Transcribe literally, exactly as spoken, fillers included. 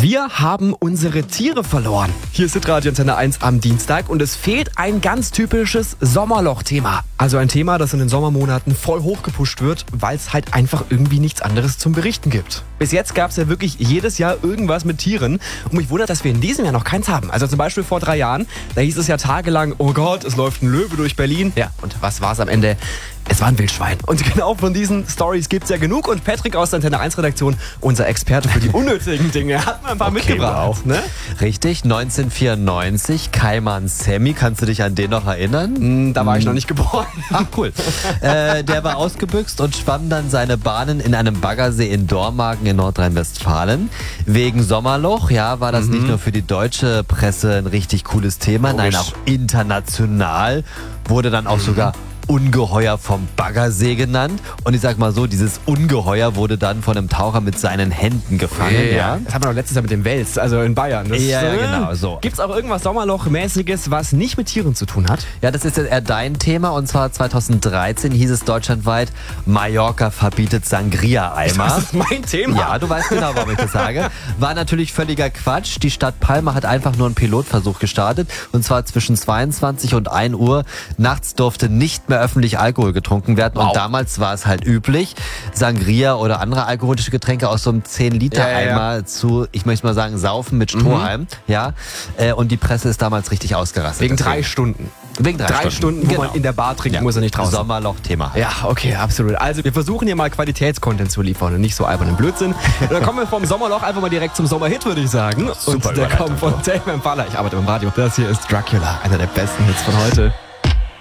Wir haben unsere Tiere verloren. Hier ist Radio Antenne eins am Dienstag und es fehlt ein ganz typisches Sommerloch-Thema. Also ein Thema, das in den Sommermonaten voll hochgepusht wird, weil es halt einfach irgendwie nichts anderes zum Berichten gibt. Bis jetzt gab es ja wirklich jedes Jahr irgendwas mit Tieren und mich wundert, dass wir in diesem Jahr noch keins haben. Also zum Beispiel vor drei Jahren, da hieß es ja tagelang, oh Gott, es läuft ein Löwe durch Berlin. Ja, und was war es am Ende? Es war ein Wildschwein. Und genau von diesen Stories gibt's ja genug. Und Patrick aus der Antenne eins Redaktion, unser Experte für die unnötigen Dinge, hat mal ein paar okay, mitgebracht. Wow. Ne? Richtig, neunzehnhundertvierundneunzig, Kaiman Sammy. Kannst du dich an den noch erinnern? Mm, da war mm. ich noch nicht geboren. Ach, cool. äh, der war ausgebüxt und schwamm dann seine Bahnen in einem Baggersee in Dormagen in Nordrhein-Westfalen. Wegen Sommerloch, ja, war das mhm. nicht nur für die deutsche Presse ein richtig cooles Thema, Logisch. Nein, auch international wurde dann auch mhm. sogar Ungeheuer vom Baggersee genannt. Und ich sag mal so, dieses Ungeheuer wurde dann von einem Taucher mit seinen Händen gefangen. Ja, ja. Das haben wir doch letztes Jahr mit dem Wels, also in Bayern. Das ja, ist, äh, genau so. Gibt's auch irgendwas Sommerloch-mäßiges, was nicht mit Tieren zu tun hat? Ja, das ist jetzt eher dein Thema. Und zwar zweitausenddreizehn hieß es deutschlandweit, Mallorca verbietet Sangria-Eimer. Das ist mein Thema. Ja, du weißt genau, warum ich das sage. War natürlich völliger Quatsch. Die Stadt Palma hat einfach nur einen Pilotversuch gestartet. Und zwar zwischen zweiundzwanzig und ein Uhr. Nachts durfte nicht mehr öffentlich Alkohol getrunken werden. Wow. Und damals war es halt üblich, Sangria oder andere alkoholische Getränke aus so einem zehn Liter Eimer ja, ja. zu, ich möchte mal sagen, saufen mit Strohhalm. Mhm. Ja. Und die Presse ist damals richtig ausgerastet. Wegen drei Stunden. Wegen drei, drei Stunden, Stunden, wo genau. man in der Bar trinken ja. muss, er nicht draußen. Sommerloch-Thema. Ja, okay, absolut. Also wir versuchen hier mal Qualitätscontent zu liefern und nicht so albernen Blödsinn. Und dann kommen wir vom Sommerloch einfach mal direkt zum Sommerhit, würde ich sagen. Super und der kommt von Tame Impala. Ich arbeite beim Radio. Das hier ist Dracula, einer der besten Hits von heute.